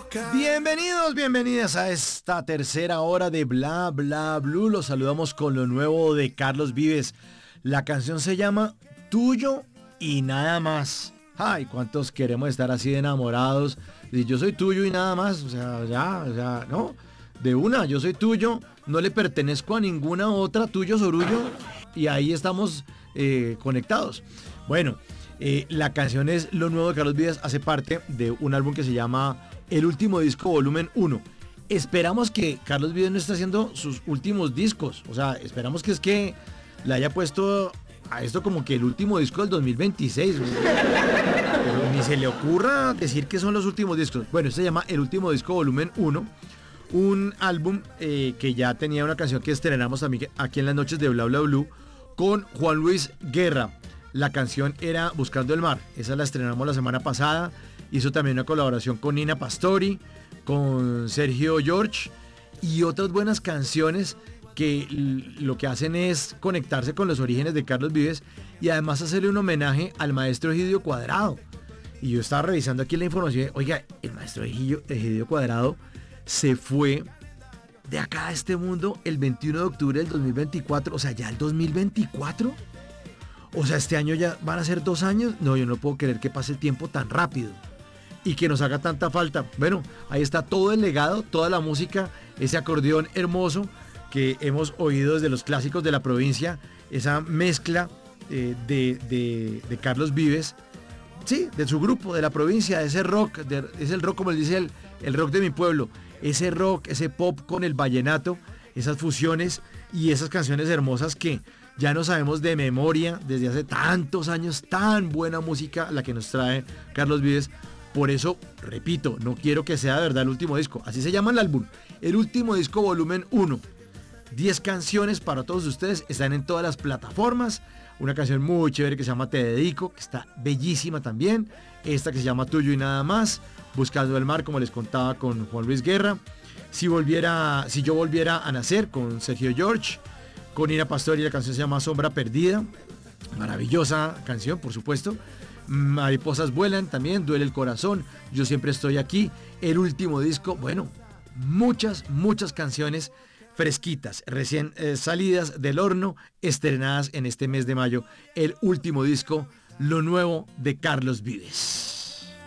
Bienvenidos, bienvenidas a esta tercera hora de Bla Bla Blue. Los saludamos con lo nuevo de Carlos Vives. La canción se llama Tuyo y Nada Más. Ay, ¿cuántos queremos estar así de enamorados? Y yo soy tuyo y nada más. O sea, no. De una, yo soy tuyo, no le pertenezco a ninguna otra, tuyo, sorullo. Y ahí estamos conectados. Bueno, la canción es lo nuevo de Carlos Vives, hace parte de un álbum que se llama El Último Disco Volumen 1. Esperamos que Carlos Vives no esté haciendo sus últimos discos. O sea, esperamos que le haya puesto a esto como que el último disco del 2026. Pero ni se le ocurra decir que son los últimos discos. Bueno, este se llama El Último Disco Volumen 1. Un álbum que ya tenía una canción que estrenamos también aquí en las noches de Bla Bla Blue con Juan Luis Guerra. La canción era Buscando el Mar. Esa la estrenamos la semana pasada. Hizo también una colaboración con Nina Pastori, con Sergio George y otras buenas canciones que lo que hacen es conectarse con los orígenes de Carlos Vives y además hacerle un homenaje al maestro Egidio Cuadrado. Y yo estaba revisando aquí la información. Oiga, el maestro Egidio Cuadrado se fue de acá a este mundo el 21 de octubre del 2024. O sea, ya el 2024. O sea, este año ya van a ser 2 años. No, yo no puedo creer que pase el tiempo tan rápido y que nos haga tanta falta. Bueno, ahí está todo el legado, toda la música, ese acordeón hermoso que hemos oído desde los clásicos de la provincia, esa mezcla de Carlos Vives, sí, de su grupo, de la provincia, de ese rock, es el rock como él dice, el rock de mi pueblo, ese rock, ese pop con el vallenato, esas fusiones y esas canciones hermosas que ya no sabemos de memoria desde hace tantos años, tan buena música la que nos trae Carlos Vives. Por eso, repito, no quiero que sea de verdad el último disco, así se llama el álbum, El Último Disco Volumen 1. 10 canciones para todos ustedes, están en todas las plataformas. Una canción muy chévere que se llama Te Dedico, que está bellísima también. Esta que se llama Tuyo y Nada Más, Buscando el Mar, como les contaba con Juan Luis Guerra. Si yo volviera a nacer, con Sergio George. Con Nina Pastori, la canción se llama Sombra Perdida. Maravillosa canción, por supuesto. Mariposas Vuelan también, Duele el Corazón, Yo Siempre Estoy Aquí. El último disco, bueno, muchas canciones fresquitas, recién salidas del horno, estrenadas en este mes de mayo. El último disco, lo nuevo de Carlos Vives.